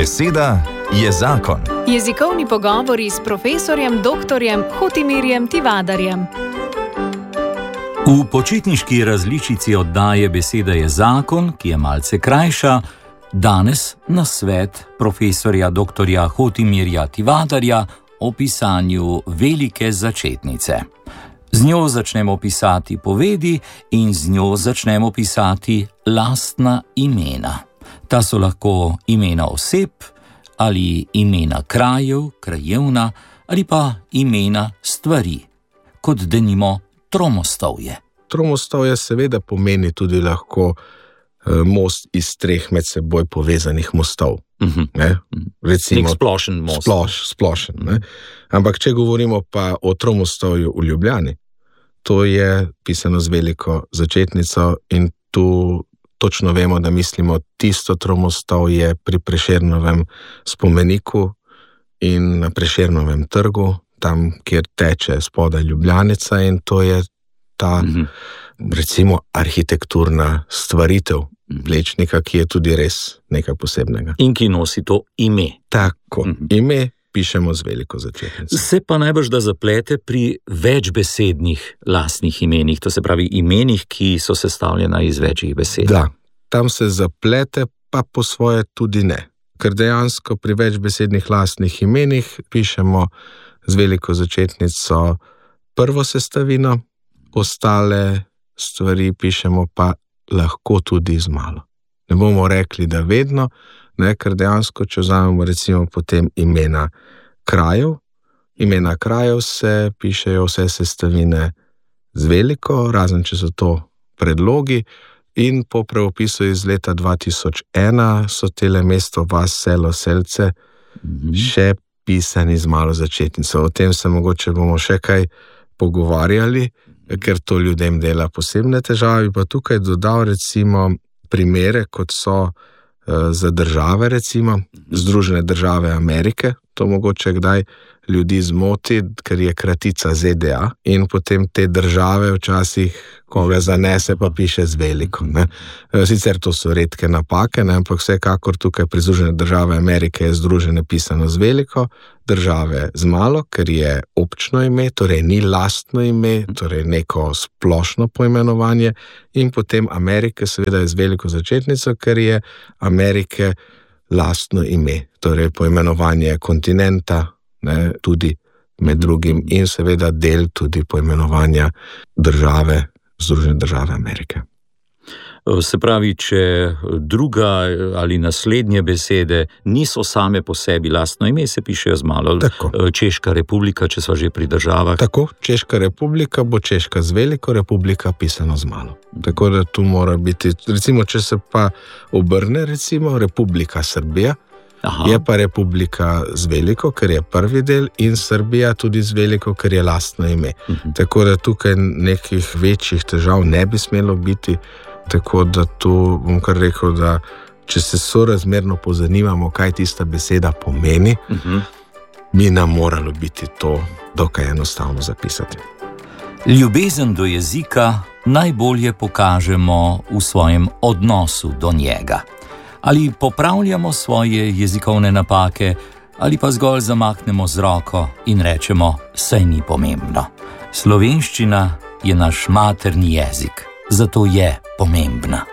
Beseda je zakon. Jezikovni pogovori s profesorjem dr. Hotimirjem Tivadarjem. V počitniški različici oddaje Beseda je zakon, ki je malce krajša, danes nasvet profesorja dr. Hotimirja Tivadarja o pisanju velike začetnice. Z njo začnemo pisati povedi in z njo začnemo pisati lastna imena. Ta so lahko imena oseb ali imena krajev, krajevna ali pa imena stvari, kot denimo Tromostovje. Tromostovje seveda pomeni tudi lahko most iz 3 med seboj povezanih mostov. Recimo, nek splošen most. Splošen. Ampak če govorimo pa o Tromostovju v Ljubljani, to je pisano z veliko začetnico in tu točno vemo, da mislimo tisto Tromostovje pri Prešernovem spomeniku in na Prešernovem trgu, tam, kjer teče spodaj Ljubljanica, in to je ta, recimo, arhitekturna stvaritev Plečnika, ki je tudi res nekaj posebnega. In ki nosi to ime. Tako, ime pišemo z veliko začetnico. Se pa najbrž da zaplete pri večbesednih lastnih imenih, to se pravi imenih, ki so sestavljena iz večjih besed. Da, tam se zaplete, pa po svoje tudi ne. Ker dejansko pri večbesednih lastnih imenih pišemo z veliko začetnico prvo sestavino, ostale stvari pišemo pa lahko tudi z malo. Ne bomo rekli, da vedno, ker dejansko, če vzamemo recimo potem imena krajev se pišejo vse sestavine z veliko, razen če so to predlogi, in po pravopisu iz leta 2001 so tele mesto, vas, selo, selce še pisani z malo začetnico. O tem se mogoče bomo še kaj pogovarjali, ker to ljudem dela posebne težave. Pa tukaj dodal recimo primere, kot so za države, recimo Združene države Amerike. To mogoče kdaj ljudi zmoti, ker je kratica ZDA, in potem te države včasih, ko ga zanese, pa piše z veliko. Sicer to so redke napake, ampak vsekakor tukaj pri Združene države Amerike je Združene pisano z veliko, države z malo, ker je občno ime, torej ni lastno ime, torej neko splošno poimenovanje, in potem Amerike seveda je z veliko začetnico, ker je Amerike lastno ime, torej poimenovanje kontinenta, tudi med drugim, in seveda del tudi poimenovanja države, Združene države Amerike. Se pravi, če druga ali naslednje besede niso same po sebi lastno ime, se pišejo z malo. Tako. Češka republika, če sva že pri državah. Tako, Češka republika bo Češka z veliko, republika pisano z malo. Tako da tu mora biti, recimo, če se pa obrne, recimo, Republika Srbija, je pa republika z veliko, ker je prvi del, in Srbija tudi z veliko, ker je lastno ime. Tako da tukaj nekih večjih težav ne bi smelo biti, tako da tu bom kar rekel, da če se sorazmerno pozanimamo, kaj tista beseda pomeni, bi nam moralo biti to dokaj enostavno zapisati. Ljubezen do jezika najbolje pokažemo v svojem odnosu do njega. Ali popravljamo svoje jezikovne napake, ali pa zgolj zamahnemo z roko in rečemo, saj ni pomembno. Slovenščina je naš materni jezik, zato je pomembna.